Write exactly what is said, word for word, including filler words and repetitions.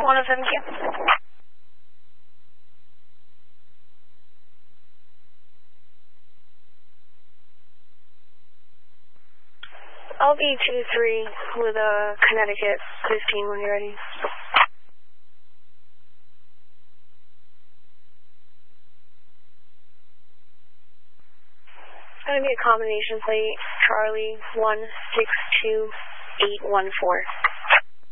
one oh seven Q. I'll be two three with a Connecticut fifteen when you're ready. It's going to be a combination plate, Charlie one six two eight one four.